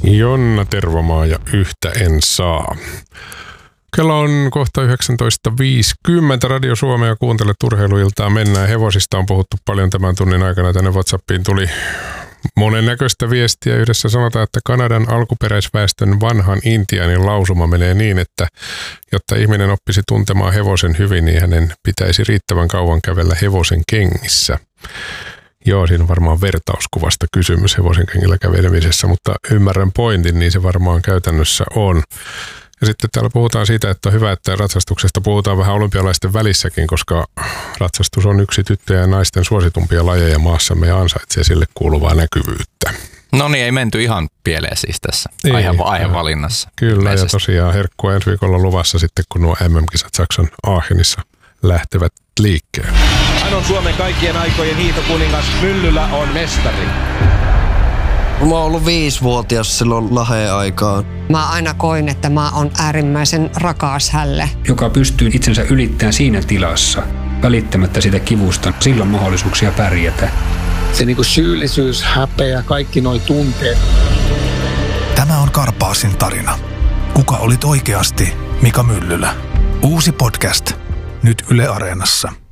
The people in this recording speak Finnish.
Jonna Tervomaa ja Yhtä en saa. Kello on kohta 19.50. Radio Suomea kuuntelet urheiluiltaan. Mennään. Hevosista on puhuttu paljon tämän tunnin aikana. Tänne WhatsAppiin tuli monennäköistä viestiä. Yhdessä sanotaan, että Kanadan alkuperäisväestön vanhan intiaanin lausuma menee niin, että jotta ihminen oppisi tuntemaan hevosen hyvin, niin hänen pitäisi riittävän kauan kävellä hevosen kengissä. Joo, siinä on varmaan vertauskuvasta kysymys hevosen kengillä kävelemisessä, mutta ymmärrän pointin, niin se varmaan käytännössä on. Ja sitten täällä puhutaan siitä, että on hyvä, että ratsastuksesta puhutaan vähän olympialaisten välissäkin, koska ratsastus on yksi tyttöjen ja naisten suositumpia lajeja maassamme ja ansaitsee sille kuuluvaa näkyvyyttä. No niin, ei menty ihan pieleen siis tässä aihevalinnassa. Kyllä, ilmeisesti. Ja tosiaan herkkua ensi viikolla luvassa sitten, kun nuo MM-kisat Saksan Aachenissa lähtevät liikkeelle. Hän on Suomen kaikkien aikojen hiihtokuningas. Myllylä on mestari. Mä oon ollut 5-vuotias silloin Laheen aikaan. Mä aina koin, että mä oon äärimmäisen rakas hälle. Joka pystyy itsensä ylittämään siinä tilassa, välittämättä sitä kivusta. Silloin mahdollisuuksia pärjätä. Se niinku syyllisyys, häpeä, kaikki noi tunteet. Tämä on Karpaasin tarina. Kuka olit oikeasti Mika Myllylä? Uusi podcast. Nyt Yle Areenassa.